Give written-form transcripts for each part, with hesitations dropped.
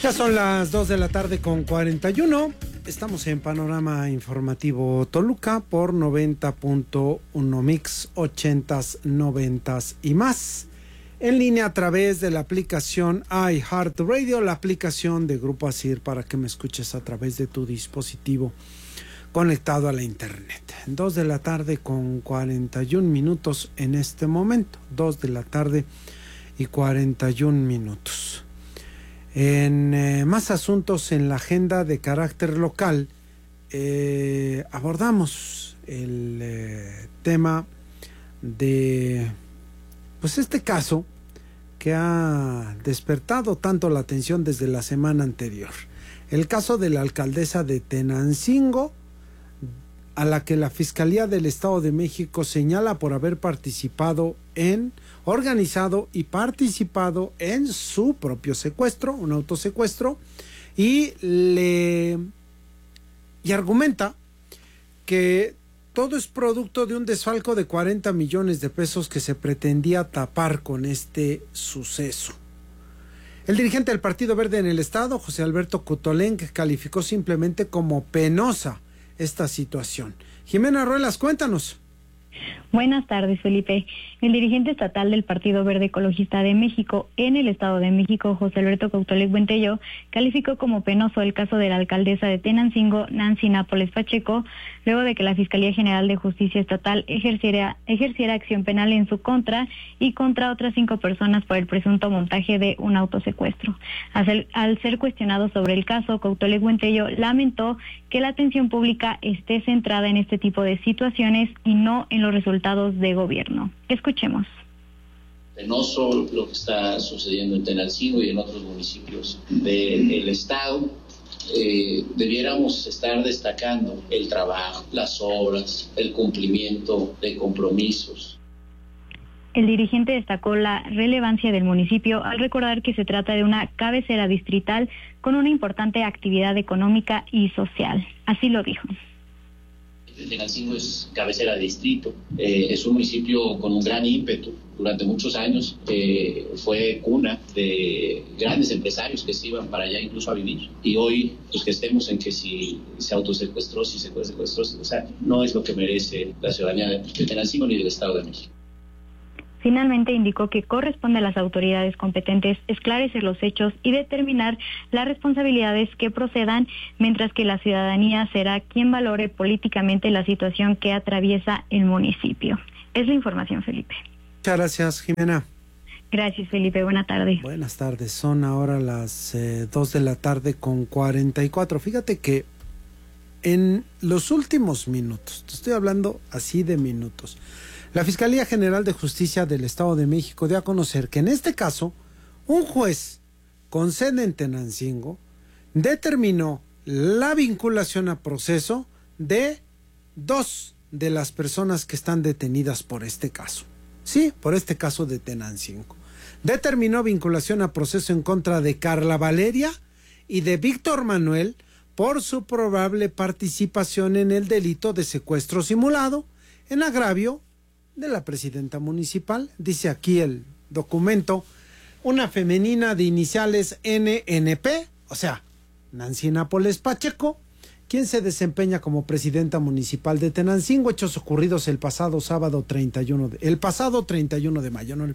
Ya son las 2 de la tarde con 41. Estamos en Panorama Informativo Toluca por 90.1 Mix 80s, 90s y más. En línea a través de la aplicación iHeartRadio, la aplicación de Grupo ASIR, para que me escuches a través de tu dispositivo conectado a la internet. 2 de la tarde con 41 minutos en este momento. 2 de la tarde y 41 minutos. En más asuntos en la agenda de carácter local, abordamos el tema de este caso que ha despertado tanto la atención desde la semana anterior. El caso de la alcaldesa de Tenancingo, a la que la Fiscalía del Estado de México señala por haber organizado y participado en su propio secuestro, un autosecuestro, y argumenta que todo es producto de un desfalco de 40 millones de pesos que se pretendía tapar con este suceso. El dirigente del Partido Verde en el Estado, José Alberto Coutolenc, calificó simplemente como penosa esta situación. Jimena Ruelas, cuéntanos. Buenas tardes, Felipe. El dirigente estatal del Partido Verde Ecologista de México en el Estado de México, José Alberto Coutolenc Buentello, calificó como penoso el caso de la alcaldesa de Tenancingo, Nancy Nápoles Pacheco, luego de que la Fiscalía General de Justicia Estatal ejerciera acción penal en su contra y contra otras 5 personas por el presunto montaje de un autosecuestro. Al ser cuestionado sobre el caso, Coutolenc Buentello lamentó que la atención pública esté centrada en este tipo de situaciones y no en los resultados de gobierno. Escuchemos. Penoso lo que está sucediendo en Tenancingo y en otros municipios del estado. Debiéramos estar destacando el trabajo, las obras, el cumplimiento de compromisos. El dirigente destacó la relevancia del municipio al recordar que se trata de una cabecera distrital con una importante actividad económica y social. Así lo dijo. Tenancingo es cabecera de distrito, es un municipio con un gran ímpetu. Durante muchos años fue cuna de grandes empresarios que se iban para allá incluso a vivir. Y hoy, pues que estemos en que si se autosecuestró, o sea, no es lo que merece la ciudadanía de Tenancingo ni del Estado de México. Finalmente indicó que corresponde a las autoridades competentes esclarecer los hechos y determinar las responsabilidades que procedan, mientras que la ciudadanía será quien valore políticamente la situación que atraviesa el municipio. Es la información, Felipe. Muchas gracias, Jimena. Gracias, Felipe. Buenas tardes. Buenas tardes. Son ahora las 2 de la tarde con 44. Fíjate que en los últimos minutos, te estoy hablando así de minutos, la Fiscalía General de Justicia del Estado de México dio a conocer que en este caso, un juez con sede en Tenancingo determinó la vinculación a proceso de 2 de las personas que están detenidas por este caso. Sí, por este caso de Tenancingo. Determinó vinculación a proceso en contra de Carla Valeria y de Víctor Manuel por su probable participación en el delito de secuestro simulado en agravio de la presidenta municipal. Dice aquí el documento, una femenina de iniciales NNP, o sea, Nancy Nápoles Pacheco, quien se desempeña como presidenta municipal de Tenancingo, hechos ocurridos el pasado 31 de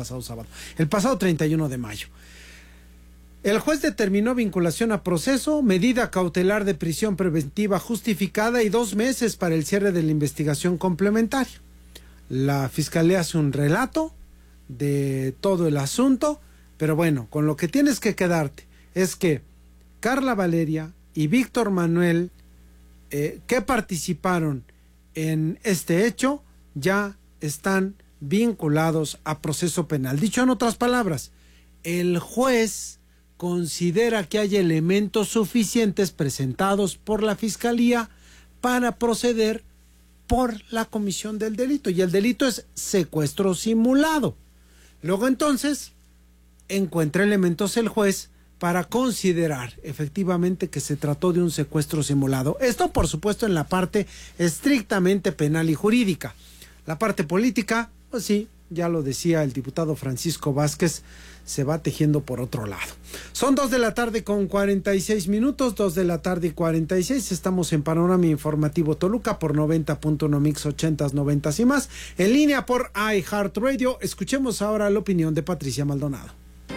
mayo. El juez determinó vinculación a proceso, medida cautelar de prisión preventiva justificada y 2 meses para el cierre de la investigación complementaria. La Fiscalía hace un relato de todo el asunto, pero bueno, con lo que tienes que quedarte es que Carla Valeria y Víctor Manuel, que participaron en este hecho, ya están vinculados a proceso penal. Dicho en otras palabras, el juez considera que hay elementos suficientes presentados por la Fiscalía para proceder por la comisión del delito, y el delito es secuestro simulado. Luego entonces encuentra elementos el juez para considerar efectivamente que se trató de un secuestro simulado. Esto, por supuesto, en la parte estrictamente penal y jurídica. La parte política, pues sí, ya lo decía el diputado Francisco Vázquez, se va tejiendo por otro lado. Son 2:46 p.m, 2:46 p.m, estamos en Panorama Informativo Toluca por 90.1 Mix 80s, 90s y más, en línea por iHeartRadio. Escuchemos ahora la opinión de Patricia Maldonado.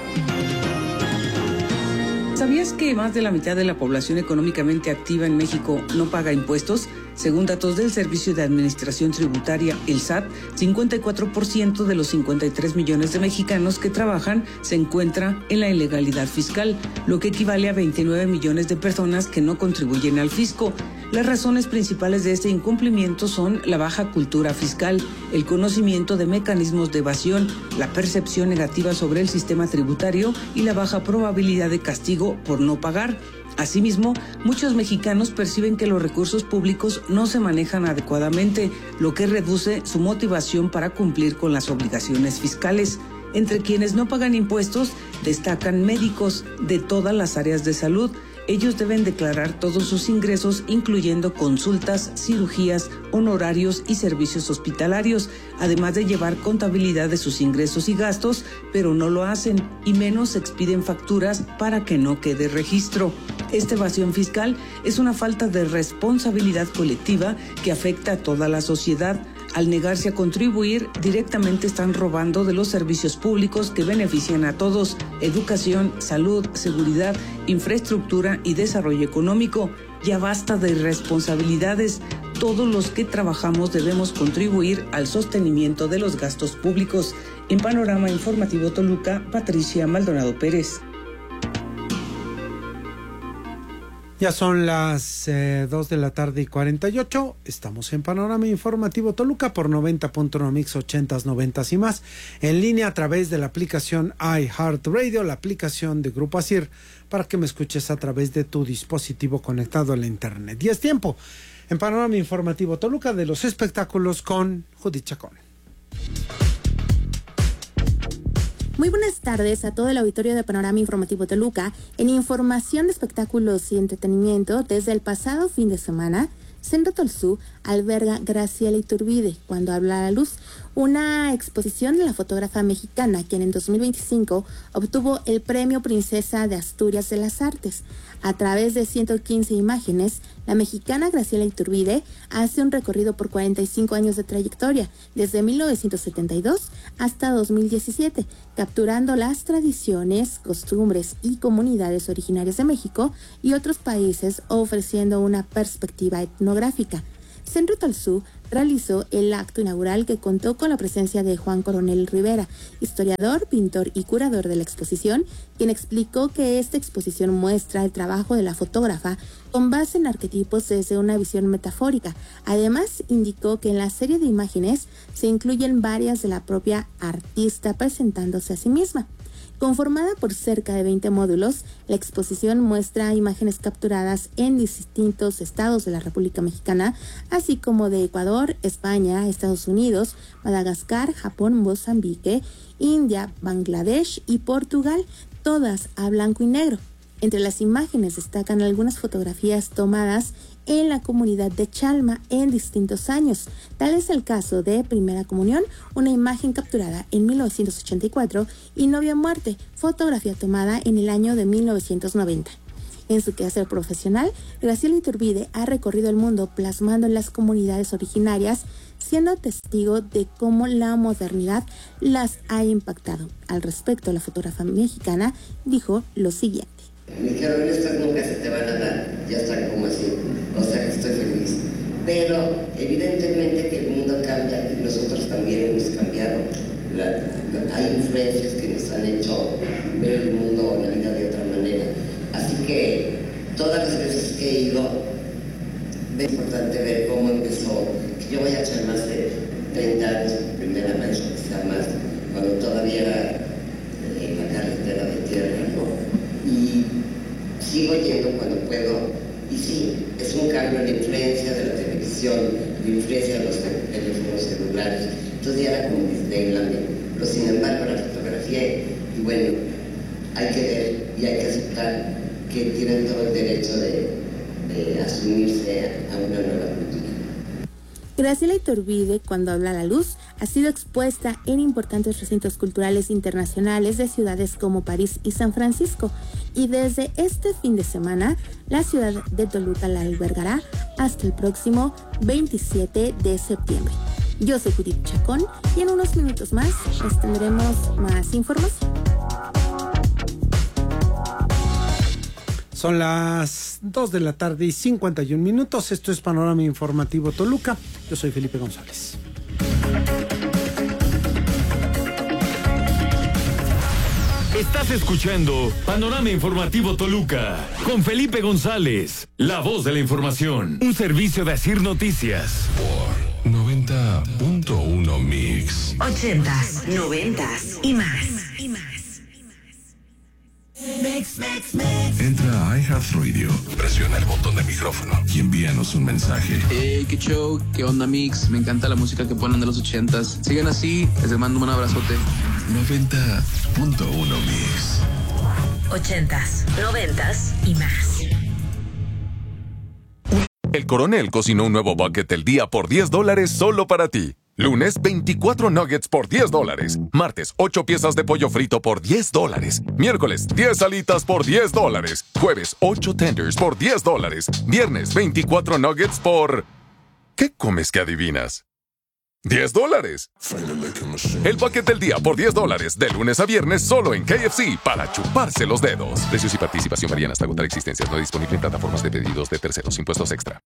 ¿Sabías que más de la mitad de la población económicamente activa en México no paga impuestos? Según datos del Servicio de Administración Tributaria, el SAT, 54% de los 53 millones de mexicanos que trabajan se encuentra en la ilegalidad fiscal, lo que equivale a 29 millones de personas que no contribuyen al fisco. Las razones principales de este incumplimiento son la baja cultura fiscal, el conocimiento de mecanismos de evasión, la percepción negativa sobre el sistema tributario y la baja probabilidad de castigo por no pagar. Asimismo, muchos mexicanos perciben que los recursos públicos no se manejan adecuadamente, lo que reduce su motivación para cumplir con las obligaciones fiscales. Entre quienes no pagan impuestos, destacan médicos de todas las áreas de salud. Ellos deben declarar todos sus ingresos, incluyendo consultas, cirugías, honorarios y servicios hospitalarios, además de llevar contabilidad de sus ingresos y gastos, pero no lo hacen, y menos expiden facturas para que no quede registro. Esta evasión fiscal es una falta de responsabilidad colectiva que afecta a toda la sociedad. Al negarse a contribuir, directamente están robando de los servicios públicos que benefician a todos: educación, salud, seguridad, infraestructura y desarrollo económico. Ya basta de irresponsabilidades. Todos los que trabajamos debemos contribuir al sostenimiento de los gastos públicos. En Panorama Informativo Toluca, Patricia Maldonado Pérez. Ya son las 2:48 p.m. Estamos en Panorama Informativo Toluca por 90.1 Mix 80s, 90s y más. En línea a través de la aplicación iHeartRadio, la aplicación de Grupo ASIR, para que me escuches a través de tu dispositivo conectado a la internet. Y es tiempo en Panorama Informativo Toluca de los espectáculos con Judith Chacón. Muy buenas tardes a todo el auditorio de Panorama Informativo Toluca. En información de espectáculos y entretenimiento, desde el pasado fin de semana, Centro Tolzú alberga Graciela Iturbide, Cuando habla la luz, una exposición de la fotógrafa mexicana, quien en 2025 obtuvo el Premio Princesa de Asturias de las Artes. A través de 115 imágenes, la mexicana Graciela Iturbide hace un recorrido por 45 años de trayectoria, desde 1972 hasta 2017, capturando las tradiciones, costumbres y comunidades originarias de México y otros países, ofreciendo una perspectiva etnográfica. Centro Tolzú realizó el acto inaugural, que contó con la presencia de Juan Coronel Rivera, historiador, pintor y curador de la exposición, quien explicó que esta exposición muestra el trabajo de la fotógrafa con base en arquetipos desde una visión metafórica. Además, indicó que en la serie de imágenes se incluyen varias de la propia artista presentándose a sí misma. Conformada por cerca de 20 módulos, la exposición muestra imágenes capturadas en distintos estados de la República Mexicana, así como de Ecuador, España, Estados Unidos, Madagascar, Japón, Mozambique, India, Bangladesh y Portugal, todas a blanco y negro. Entre las imágenes destacan algunas fotografías tomadas en la comunidad de Chalma en distintos años. Tal es el caso de Primera Comunión, una imagen capturada en 1984, y Novia Muerte, fotografía tomada en el año de 1990. En su quehacer profesional, Graciela Iturbide ha recorrido el mundo plasmando en las comunidades originarias, siendo testigo de cómo la modernidad las ha impactado. Al respecto, la fotógrafa mexicana dijo lo siguiente. Me dijeron, estas nunca se te van a dar, ya está como así, o sea que estoy feliz. Pero evidentemente que el mundo cambia y nosotros también hemos cambiado. Hay influencias que nos han hecho ver el mundo, la vida de otra manera. Así que todas las veces que he ido, es importante ver cómo empezó. Yo voy a echar más de 30 años, primera vez, quizá más, cuando todavía era la carretera de tierra, ¿no? Y sigo yendo cuando puedo, y sí, es un cambio de influencia de la televisión, de influencia de los teléfonos celulares, entonces ya era como Disneyland, pero sin embargo la fotografía, y bueno, hay que ver y hay que aceptar que tienen todo el derecho de asumirse a una nueva cultura. Graciela Iturbide, cuando habla la luz, ha sido expuesta en importantes recintos culturales internacionales de ciudades como París y San Francisco, y desde este fin de semana, la ciudad de Toluca la albergará hasta el próximo 27 de septiembre. Yo soy Judith Chacón y en unos minutos más les tendremos más información. Son las 2 de la tarde y 51 minutos. Esto es Panorama Informativo Toluca. Yo soy Felipe González. Estás escuchando Panorama Informativo Toluca con Felipe González, la voz de la información. Un servicio de Asir Noticias. Por 90.1 Mix. 80s, 90s y más. Entra a iHeartRadio, presiona el botón de micrófono y envíanos un mensaje. Qué show, qué onda Mix, me encanta la música que ponen de los 80s. Sigan así, les mando un abrazote. 90.1 Mix. 80s, 90s y más. El Coronel cocinó un nuevo bucket del día por $10 solo para ti. Lunes, 24 nuggets por $10. Martes, 8 piezas de pollo frito por $10. Miércoles, 10 alitas por $10. Jueves, 8 tenders por $10. Viernes, 24 nuggets por... ¿Qué comes que adivinas? $10. El bucket del día por $10, de lunes a viernes solo en KFC, para chuparse los dedos. Precios y participación varían hasta agotar existencias. No disponible en plataformas de pedidos de terceros. Impuestos extra.